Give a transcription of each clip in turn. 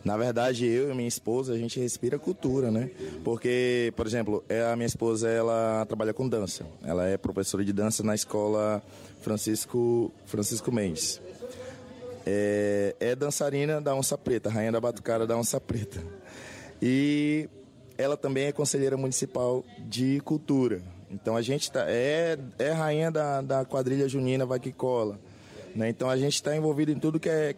Na verdade, eu e minha esposa, a gente respira cultura, né? Porque, por exemplo, a minha esposa, ela trabalha com dança. Ela é professora de dança na escola Francisco Mendes. É dançarina da Onça Preta, rainha da batucada da Onça Preta. E ela também é conselheira municipal de cultura. Então a gente é rainha da quadrilha junina Vai Que Cola. Né? Então a gente está envolvido em tudo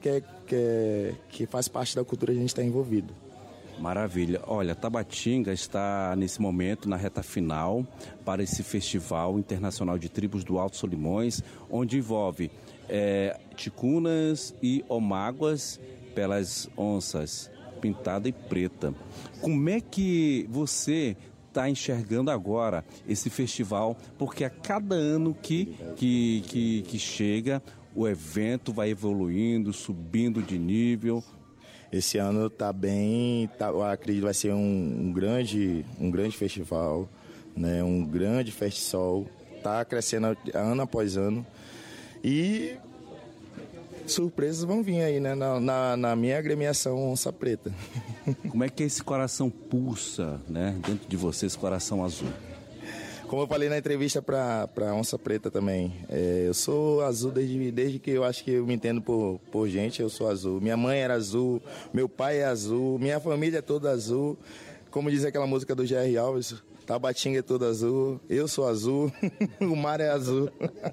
que faz parte da cultura, a gente está envolvido. Maravilha. Olha, Tabatinga está nesse momento na reta final para esse Festival Internacional de Tribos do Alto Solimões, onde envolve ticunas e omáguas pelas onças, pintada e preta. Como é que você está enxergando agora esse festival? Porque a cada ano que chega, o evento vai evoluindo, subindo de nível. Esse ano eu acredito que vai ser um grande festival, né? Um grande festival, está crescendo ano após ano e surpresas vão vir aí, né? Na minha agremiação Onça Preta. Como é que esse coração pulsa, né? Dentro de você, esse coração azul? Como eu falei na entrevista para Onça Preta também, eu sou azul desde que eu acho que eu me entendo por gente, eu sou azul. Minha mãe era azul, meu pai é azul, minha família é toda azul. Como diz aquela música do G.R. Alves, Tabatinga é toda azul, eu sou azul, o mar é azul.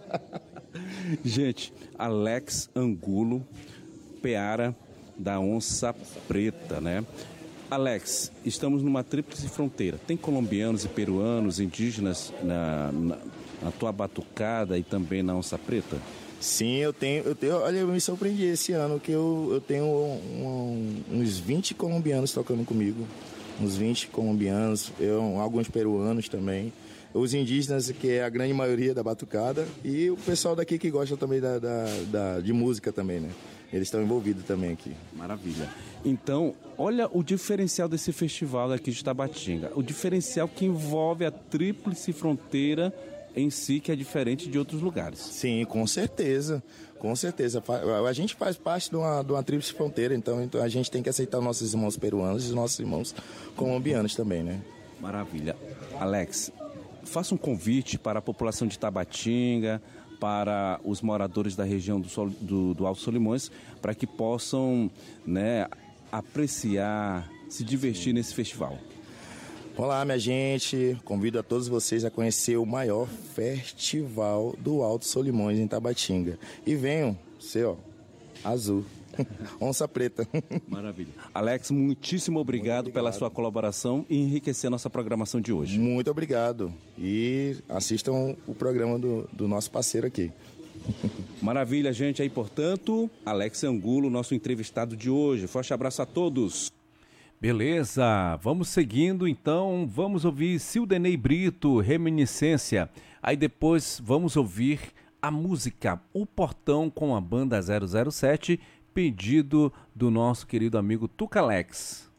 Gente, Alex Angulo, Peara da Onça Preta, né? Alex, estamos numa tríplice fronteira. Tem colombianos e peruanos, indígenas na tua batucada e também na Onça Preta? Sim, eu tenho. Olha, eu me surpreendi esse ano que eu tenho uns 20 colombianos tocando comigo. Uns 20 colombianos, alguns peruanos também. Os indígenas, que é a grande maioria da batucada, e o pessoal daqui que gosta também de música também, né? Eles estão envolvidos também aqui. Maravilha. Então, olha o diferencial desse festival daqui de Tabatinga. O diferencial que envolve a tríplice fronteira em si, que é diferente de outros lugares. Sim, com certeza. Com certeza. A gente faz parte de uma tríplice fronteira, então a gente tem que aceitar os nossos irmãos peruanos e os nossos irmãos colombianos também, né? Maravilha. Alex, faça um convite para a população de Tabatinga, para os moradores da região do Alto Solimões, para que possam, né, apreciar, se divertir nesse festival. Olá, minha gente. Convido a todos vocês a conhecer o maior festival do Alto Solimões em Tabatinga. E venham ser, azul. Onça Preta. Maravilha. Alex, muitíssimo obrigado pela sua colaboração e enriquecer a nossa programação de hoje. Muito obrigado. E assistam o programa do nosso parceiro aqui. Maravilha, gente. Aí, portanto, Alex Angulo, nosso entrevistado de hoje. Forte abraço a todos. Beleza, vamos seguindo então, vamos ouvir Sildenei Brito, Reminiscência. Aí depois vamos ouvir a música O Portão com a banda 007, pedido do nosso querido amigo Tucalex.